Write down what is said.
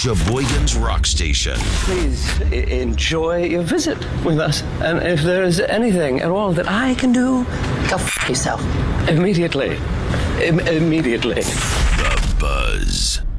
Sheboygan's Rock Station. Please enjoy your visit with us. And if there is anything at all that I can do, go f*** yourself. Immediately. Immediately. The Buzz.